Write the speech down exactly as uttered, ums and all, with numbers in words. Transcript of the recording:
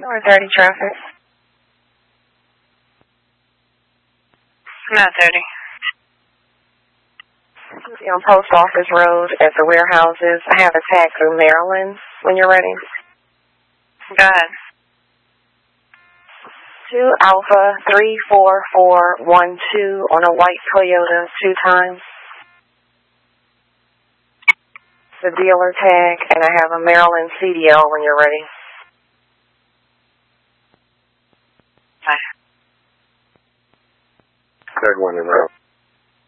North thirty traffic. Not thirty. On Post Office Road at the warehouses. I have a tag through Maryland when you're ready. Go ahead. Two Alpha three four four one two on a white Toyota two times. The dealer tag, and I have a Maryland C D L when you're ready. Bye. Third one in row.